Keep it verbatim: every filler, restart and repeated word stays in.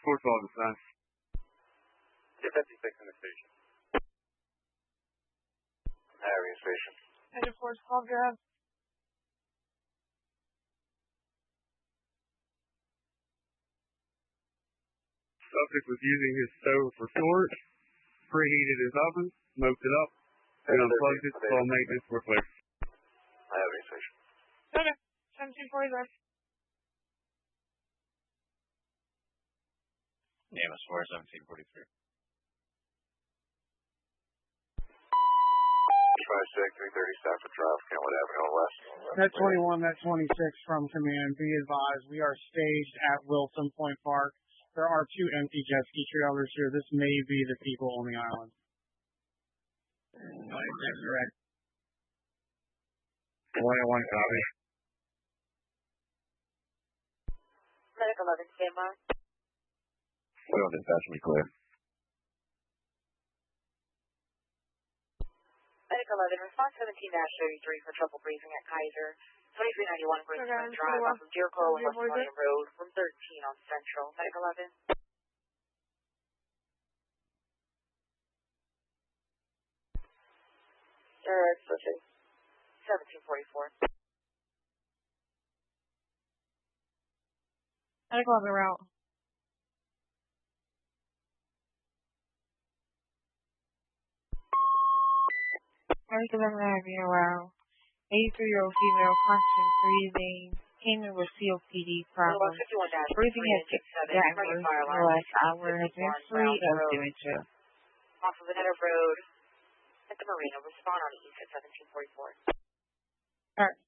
four twelve is fine. two fifty-six in the station. Area station. Headed four twelve, go ahead. Subject was using his stove for storage, preheated his oven, smoked it up, and unplugged it while maintenance were clear. Area station. Okay, seventeen forty there. Amos four, seventeen forty-three. five six, three thirty Stafford Drive, Kenwood Avenue West. Net twenty-one, Net twenty-six from command. Be advised, we are staged at Wilson Point Park. There are two empty jet ski trailers here. This may be the people on the island. That's correct. one oh one copy. Medic eleven, stand by. We don't dispatch me clear. Medic eleven, response seventeen thirty-three for trouble breathing at Kaiser. twenty-three ninety-one Bridgeport okay, Drive off of Jericho and West Millennium Road from thirteen on Central. Medic eleven. Uh, switches. seventeen forty-four. Medic eleven route. Medic eleven having around eighty-three-year-old female, constant breathing, came in with C O P D problems. Breathing has gotten worse in the last hour, has been free of dementia. Off of Veneta Road at the Marina, respond on east at seventeen forty-four. Alright.